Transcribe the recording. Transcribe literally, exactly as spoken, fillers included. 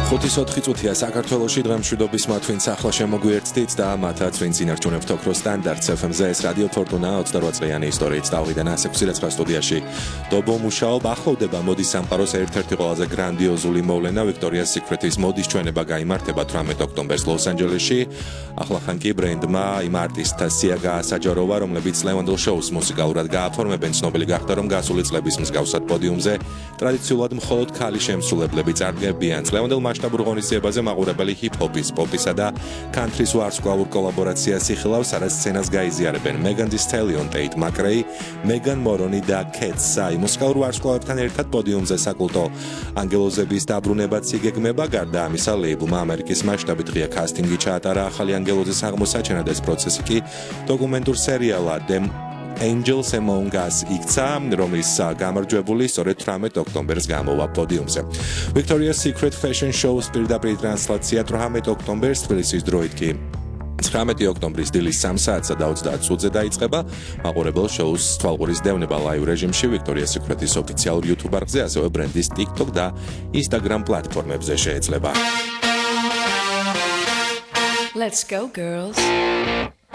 ხუთის ოთხი წუთია საქართველოში დღემშვიდობის მათვინც ახლა შემოგვიერთდით და მათაც ვინც ინარჩუნებთ ოქროს სტანდარტს ეფ ემ-ზე ეს რადიო ფორტუნა ოცდაოთხ წლიანი ისტორიით დავიდან ასექვსი სტუდიაში დობო მუშაობა ახლოვდება მოდის სამყაროს ერთ-ერთი ყველაზე გრანდიოზული მოვლენა ვიქტორიას სიკრეტის მოდის ჩვენება გაიმართება თვრამეტ ოქტომბერს ლოს-ანჯელესში ახლახან კი ბრენდმა იმ არტისტთა სია გაასაჯაროვა რომლებიც ლევანდელ შოუს მუსიკალურად გააფორმებენ ცნობილი გახდა რომ გასული წლების მსგავსად პოდიუმზე ტრადიციულად მხოლოდ ქალი შემსრულებლები წარდგებიან ლევანდელ მასშტაბურ ღონისძიებაზე მაყურებელი ჰიპ-ჰოპის, პოპისა და კანთრის ვარსკვლავურ კოლაბორაციას იხილავს, სადაც სცენას გაიზიარებენ მეგან დი სტელიონ, ტეიტ მაკრეი, მეგან მორონი და კეთ საი. მუსიკალურ ვარსკვლავებთან ერთად პოდიუმზე საკულტო ანგელოზების დაბრუნებაც იგეგმება, გარდა ამისა ლეიბლმა ამერიკის მასშტაბით ღია კასტინგი ჩაატარა ახალი ანგელოზის აღმოსაჩენად ეს პროცესი კი დოკუმენტურ სერიალად Angels Among Us იქცა, რომლის გამარჯვებული სწორედ თვრამეტ ოქტომბერს გამოვა პოდიუმზე. Victoria's Secret Fashion Show-ს პირდაპირ ტრანსლაცია თვრამეტ ოქტომბერს თბილისის დროით კი ცხრამეტი ოქტომბრის დილის სამ საათსა და ოცდაათ წუთზე დაიწყება. მაყურებელ შოუს თვალყურის დევნება ლაივ რეჟიმში Victoria's Secret-ის ოფიციალურ YouTube არხზე, ასევე ბრენდის TikTok და Instagram პლატფორმებზე შეეძლება. Let's go girls.